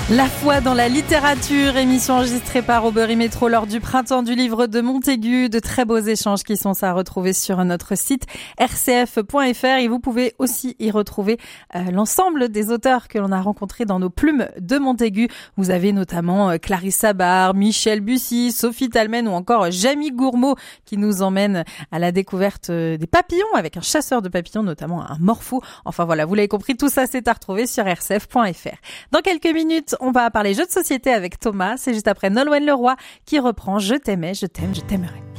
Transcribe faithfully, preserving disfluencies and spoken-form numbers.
La foi dans la littérature, émission enregistrée par Aubry Métro lors du printemps du livre de Montaigu. De très beaux échanges qui sont à retrouver sur notre site r c f point f r et vous pouvez aussi y retrouver euh, l'ensemble des auteurs que l'on a rencontrés dans nos plumes de Montaigu. Vous avez notamment euh, Clarissa Barre, Michel Bussy, Sophie Talmen ou encore Jamie Gourmaud qui nous emmène à la découverte des papillons avec un chasseur de papillons, notamment un morpho. Enfin voilà, vous l'avez compris, tout ça c'est à retrouver sur r c f point f r. Dans quelques minutes, on va parler jeux de société avec Thomas. C'est juste après Nolwenn Leroy qui reprend Je t'aimais, je t'aime, je t'aimerai.